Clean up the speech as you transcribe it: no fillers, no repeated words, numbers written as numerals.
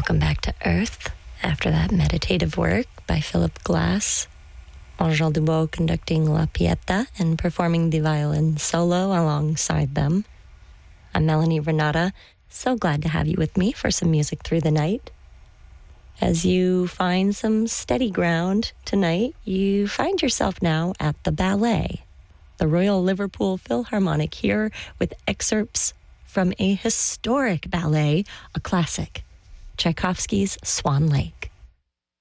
Welcome back to Earth after that meditative work by Philip Glass. Angel Dubois conducting La Pieta and performing the violin solo alongside them. I'm Melanie Renata. So glad to have you with me for some music through the night. As you find some steady ground tonight, you find yourself now at the ballet, the Royal Liverpool Philharmonic, here with excerpts from a historic ballet, a classic, Tchaikovsky's Swan Lake.